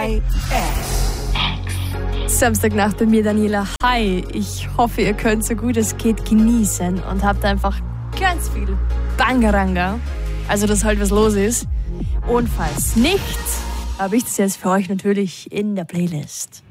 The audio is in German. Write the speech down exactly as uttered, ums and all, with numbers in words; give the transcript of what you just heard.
I S. Samstagnacht bei mir, Daniela. Hi, ich hoffe, ihr könnt so gut es geht genießen und habt einfach ganz viel Bangaranga. Also, dass halt was los ist. Und falls nicht, habe ich das jetzt für euch natürlich in der Playlist.